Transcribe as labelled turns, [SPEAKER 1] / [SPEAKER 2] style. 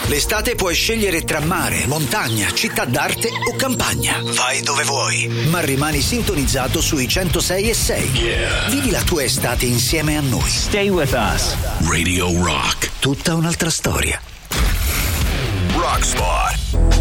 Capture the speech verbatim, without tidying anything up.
[SPEAKER 1] L'estate puoi scegliere tra mare, montagna, città d'arte o campagna. Vai dove vuoi, ma rimani sintonizzato sui centosei e sei.
[SPEAKER 2] Yeah.
[SPEAKER 1] Vivi la tua estate insieme a noi.
[SPEAKER 2] Stay with us.
[SPEAKER 1] Radio Rock. Tutta un'altra storia.
[SPEAKER 2] Rock Spot.